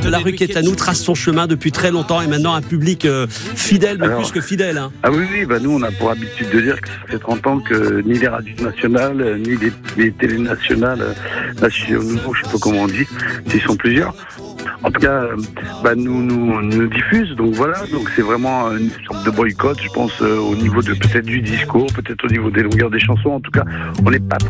de La Rue qui est à nous trace son chemin depuis très longtemps et maintenant un public fidèle, mais plus que fidèle. Hein. Ah oui, nous on a pour habitude de dire que ça fait 30 ans que ni les radios nationales, ni les télés nationales, nationaux, je sais pas comment on dit, ils sont plusieurs. En tout cas, nous diffusent, donc voilà, donc c'est vraiment une sorte de boycott, je pense, au niveau de peut-être du discours, peut-être au niveau des longueurs des chansons. En tout cas, on n'est pas